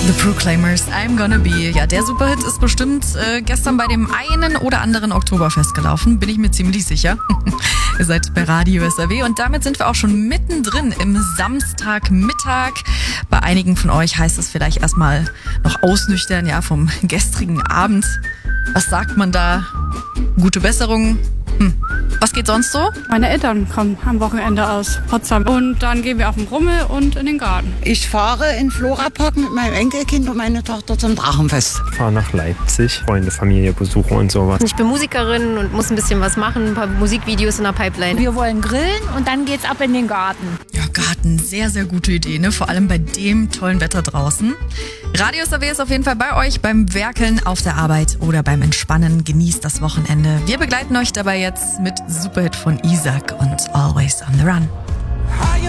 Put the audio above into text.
The Proclaimers, I'm Gonna Be. Ja, der Superhit ist bestimmt gestern bei dem einen oder anderen Oktoberfest gelaufen, bin ich mir ziemlich sicher. Ihr seid bei Radio SAW und damit sind wir auch schon mittendrin im Samstagmittag. Bei einigen von euch heißt es vielleicht erstmal noch ausnüchtern, ja, vom gestrigen Abend. Was sagt man da? Gute Besserung? Was geht sonst so? Meine Eltern kommen am Wochenende aus Potsdam und dann gehen wir auf den Rummel und in den Garten. Ich fahre in Florapark mit meinem Enkelkind und meine Tochter zum Drachenfest. Ich fahre nach Leipzig, Freunde, Familie besuchen und sowas. Ich bin Musikerin und muss ein bisschen was machen, ein paar Musikvideos in der Pipeline. Wir wollen grillen und dann geht's ab in den Garten. Ja, Garten, sehr, sehr gute Idee, ne? Vor allem bei dem tollen Wetter draußen. Radio SAW ist auf jeden Fall bei euch beim Werkeln auf der Arbeit oder beim Entspannen. Genießt das Wochenende. Wir begleiten euch dabei jetzt mit Superhit von Isaac und Always on the Run.